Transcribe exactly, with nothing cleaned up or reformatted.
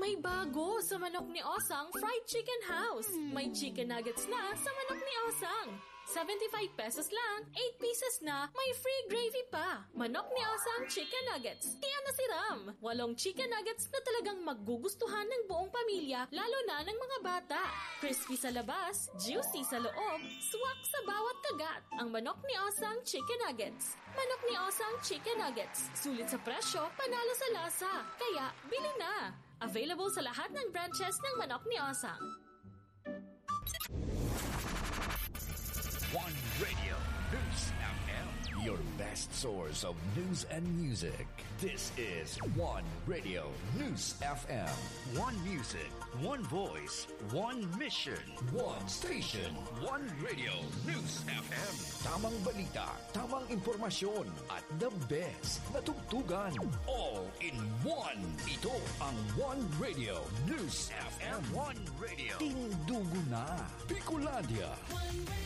May bago sa Manok ni Osang Fried Chicken House. May chicken nuggets na sa Manok ni Osang. seventy-five pesos lang, eight pieces na, may free gravy pa. Manok ni Osang Chicken Nuggets. Kaya nasiram. Walong chicken nuggets na talagang magugustuhan ng buong pamilya, lalo na ng mga bata. Crispy sa labas, juicy sa loob, swak sa bawat kagat. Ang Manok ni Osang Chicken Nuggets. Manok ni Osang Chicken Nuggets. Sulit sa presyo, panalo sa lasa. Kaya, bili na. Available sa lahat ng branches ng Manok ni Osang. One Radio News F M, your best source of news and music. This is One Radio News F M. One music, one voice, one mission, one station. One Radio News F M. Tamang balita, tamang impormasyon, at the best na tugtugan. All in one. Ito ang One Radio News F M. One Radio. Tindugo na. Bicolandia.